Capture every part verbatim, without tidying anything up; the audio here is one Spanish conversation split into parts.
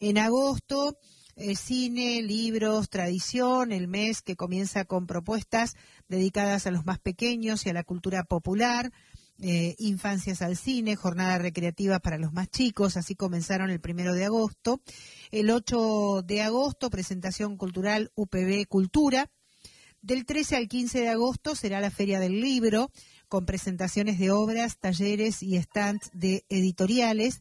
En agosto, eh, cine, libros, tradición, el mes que comienza con propuestas dedicadas a los más pequeños y a la cultura popular. Eh, infancias al cine, jornada recreativa para los más chicos, así comenzaron el primero de agosto. El ocho de agosto, presentación cultural U P B Cultura. Del trece al quince de agosto será la Feria del Libro, con presentaciones de obras, talleres y stands de editoriales.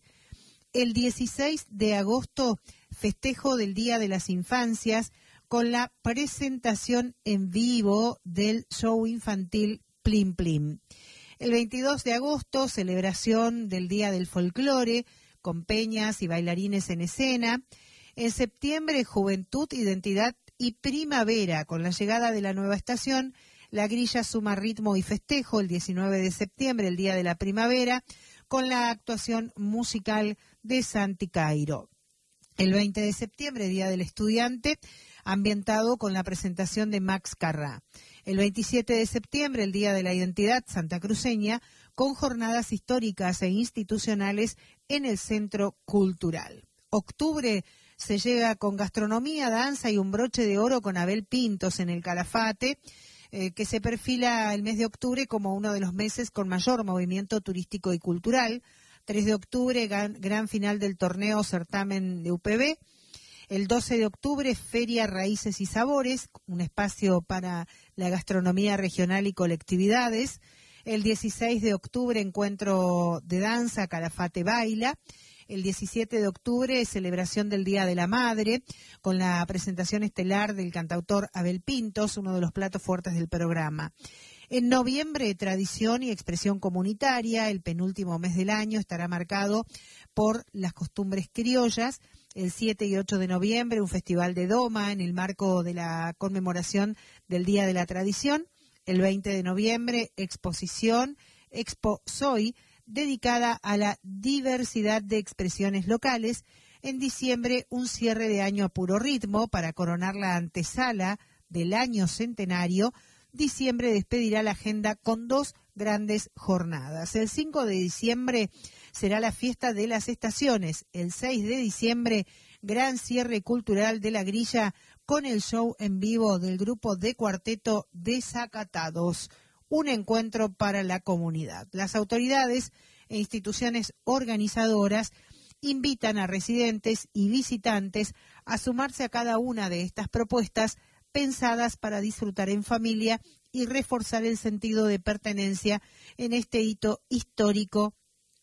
El dieciséis de agosto, festejo del Día de las Infancias, con la presentación en vivo del show infantil Plim Plim. El veintidós de agosto, celebración del Día del Folclore, con peñas y bailarines en escena. En septiembre, Juventud, Identidad y Primavera, con la llegada de la nueva estación. La grilla suma ritmo y festejo el diecinueve de septiembre, el Día de la Primavera, con la actuación musical de Santi Cairo. El veinte de septiembre, Día del Estudiante, ambientado con la presentación de Max Carrá. El veintisiete de septiembre, el Día de la Identidad santacruceña, con jornadas históricas e institucionales en el Centro Cultural. Octubre se llega con gastronomía, danza y un broche de oro con Abel Pintos en el Calafate, eh, que se perfila el mes de octubre como uno de los meses con mayor movimiento turístico y cultural. tres de octubre, gran, gran final del torneo certamen de U P B. El doce de octubre, Feria Raíces y Sabores, un espacio para la gastronomía regional y colectividades. El dieciséis de octubre, encuentro de danza, Calafate Baila. El diecisiete de octubre, celebración del Día de la Madre, con la presentación estelar del cantautor Abel Pintos, uno de los platos fuertes del programa. En noviembre, tradición y expresión comunitaria, el penúltimo mes del año estará marcado por las costumbres criollas. El siete y ocho de noviembre, un festival de Doma en el marco de la conmemoración del Día de la Tradición. El veinte de noviembre, exposición Expo Soy, dedicada a la diversidad de expresiones locales. En diciembre, un cierre de año a puro ritmo para coronar la antesala del año centenario. Diciembre despedirá la agenda con dos grandes jornadas. El cinco de diciembre será la fiesta de las estaciones. El seis de diciembre, gran cierre cultural de la grilla con el show en vivo del grupo de cuarteto Desacatados. Un encuentro para la comunidad. Las autoridades e instituciones organizadoras invitan a residentes y visitantes a sumarse a cada una de estas propuestas pensadas para disfrutar en familia y reforzar el sentido de pertenencia en este hito histórico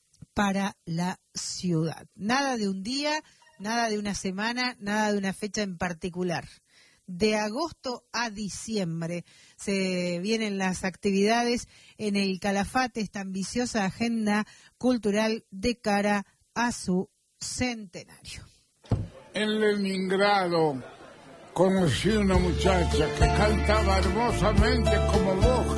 para la ciudad. Nada de un día, nada de una semana, nada de una fecha en particular. De agosto a diciembre se vienen las actividades en el Calafate, esta ambiciosa agenda cultural de cara a su centenario. En Leningrado conocí una muchacha que cantaba hermosamente como vos,